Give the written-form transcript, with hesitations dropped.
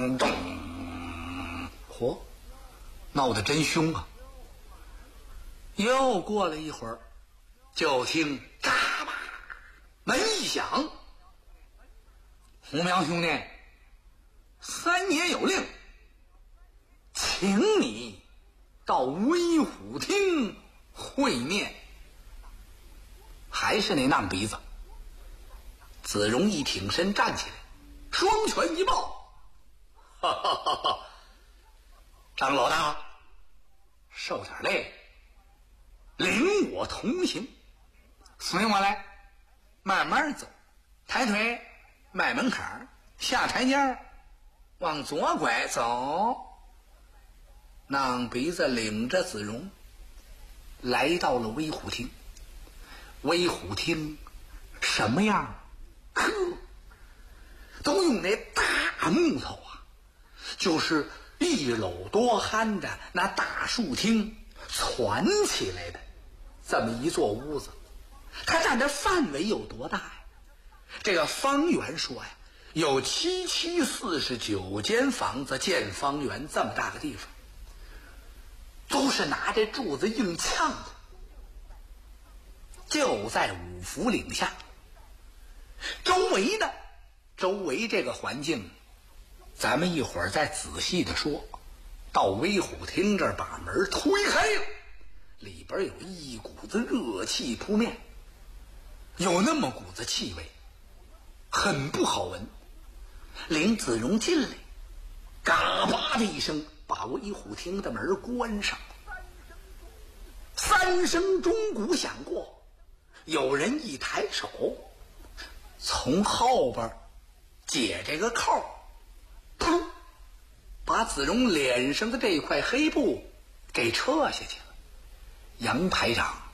咚咚，嚯，闹得真凶啊！又过了一会儿，就听嘎巴，门一响，红苗兄弟，三爷有令，请你到威虎厅会面。还是那浪鼻子。子荣一挺身站起来，双拳一抱，哈哈哈哈！张老大，受点累，领我同行，随我来，慢慢走，抬腿迈门槛，下台阶往左拐走。浪鼻子领着子荣来到了威虎厅。威虎厅什么样？都用那大木头啊，就是一篓多憨的那大树厅攒起来的这么一座屋子。它占的范围有多大呀？这个方圆说呀，有749间房子建方圆这么大个地方，都是拿着柱子硬呛的。就在五福岭下，周围这个环境咱们一会儿再仔细的说。到威虎厅这儿把门推开了，里边有一股子热气扑面，有那么股子气味很不好闻。领子荣进来，嘎巴的一声把威虎厅的门关上。3声钟鼓响过，有人一抬手，从后边解这个扣，噗，把子荣脸上的这块黑布给撤下去了。杨排长